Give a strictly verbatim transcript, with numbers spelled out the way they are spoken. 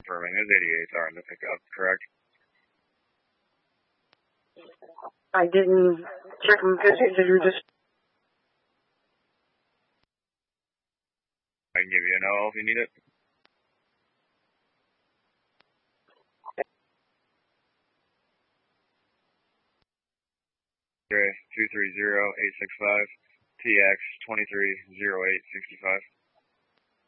confirming. His eighty-eights are in the pickup, correct? I didn't check them because did you just... I can give you an O if you need it. two three zero eight six five T X two three zero eight six five.